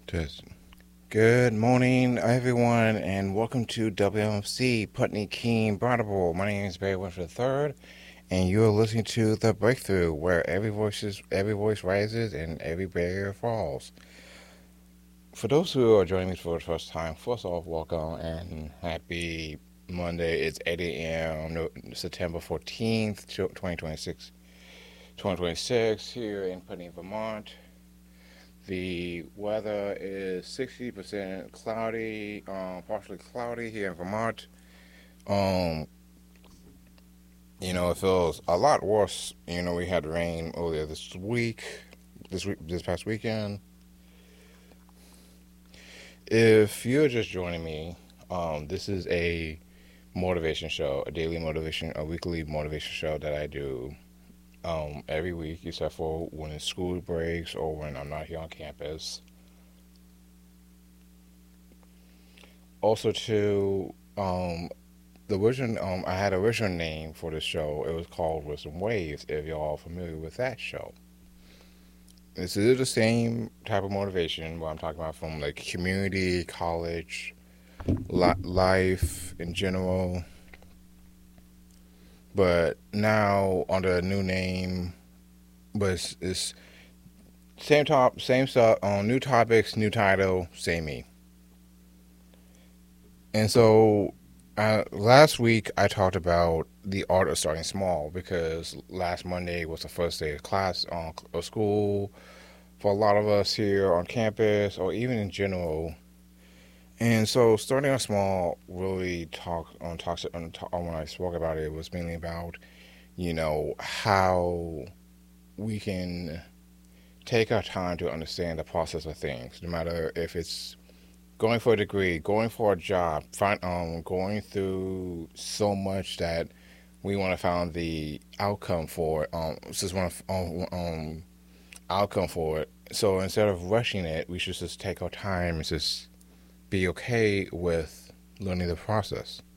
Test. Good morning, everyone, and welcome to WMC Putney Keene Broadable. My name is Barry Winford III, and you are listening to The Breakthrough, where every voice rises and every barrier falls. For those who are joining me for the first time, first off, welcome and happy Monday. It's 8 a.m. September 14th, 2026 here in Putney, Vermont. The weather is 60% cloudy, partially cloudy here in Vermont. Um, it feels a lot worse. We had rain earlier this past weekend. If you're just joining me, this is a motivation show, a weekly motivation show that I do every week, except for when it's school breaks or when I'm not here on campus. Also, to I had an original name for the show. It was called Wisdom Waves. If y'all are familiar with that show, this is the same type of motivation. What I'm talking about from like community, college, life in general. But now under a new name, but it's same stuff on new topics, new title, same me. And so last week I talked about the art of starting small because last Monday was the first day of class of school for a lot of us here on campus or even in general. And so starting off small really when I spoke about it was mainly about, how we can take our time to understand the process of things, no matter if it's going for a degree, going for a job, going through so much that we want to find the outcome for it. Outcome for it. So instead of rushing it, we should just take our time and just be okay with learning the process.